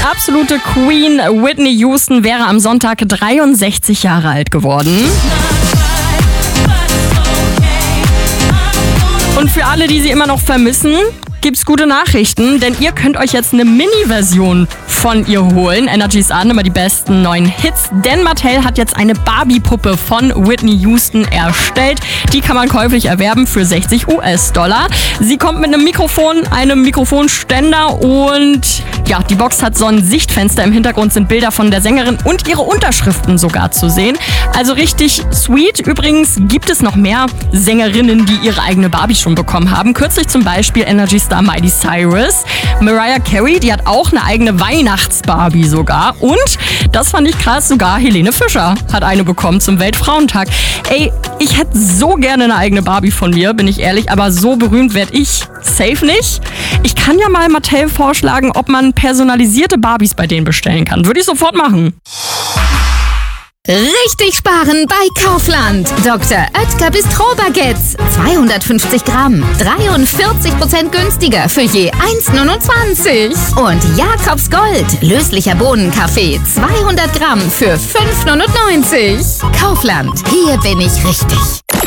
absolute Queen Whitney Houston wäre am Sonntag 63 Jahre alt geworden. Und für alle, die sie immer noch vermissen, gibt's gute Nachrichten, denn ihr könnt euch jetzt eine Mini-Version von ihr holen. Energy's an, immer die besten neuen Hits, denn Mattel hat jetzt eine Barbie-Puppe von Whitney Houston erstellt. Die kann man käuflich erwerben für $60. Sie kommt mit einem Mikrofon, einem Mikrofonständer und ja, die Box hat so ein Sichtfenster. Im Hintergrund sind Bilder von der Sängerin und ihre Unterschriften sogar zu sehen. Also richtig sweet. Übrigens gibt es noch mehr Sängerinnen, die ihre eigene Barbie schon bekommen haben. Kürzlich zum Beispiel Energy-Star Miley Cyrus. Mariah Carey, die hat auch eine eigene Weihnachts-Barbie sogar. Und, das fand ich krass, sogar Helene Fischer hat eine bekommen zum Weltfrauentag. Ey, ich hätte so gerne eine eigene Barbie von mir, bin ich ehrlich, aber so berühmt werde ich safe nicht. Ich kann ja mal Mattel vorschlagen, ob man personalisierte Barbies bei denen bestellen kann. Würde ich sofort machen. Richtig sparen bei Kaufland. Dr. Oetker Bistro-Baguettes. 250 Gramm. 43% günstiger für je 1,29. Und Jakobs Gold. Löslicher Bohnenkaffee. 200 Gramm für 5,99. Kaufland. Hier bin ich richtig.